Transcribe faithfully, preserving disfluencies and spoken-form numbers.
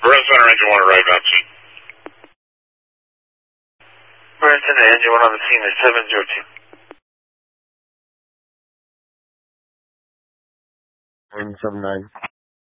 Marin Center, engine one arrived on scene. Marin Center, engine one on the scene is seven zero two. nine seven nine.